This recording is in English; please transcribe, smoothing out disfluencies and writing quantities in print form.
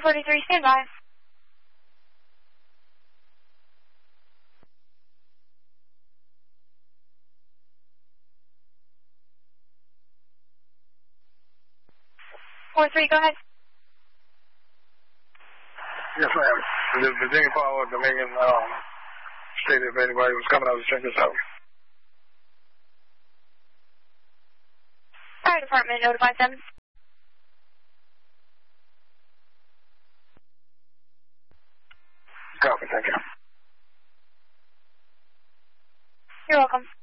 43, stand by. Four three, go ahead. Yes, ma'am. The Virginia Power Dominion stated if anybody was coming out to check this out. Fire department, notify 7. Copy, thank you. You're welcome.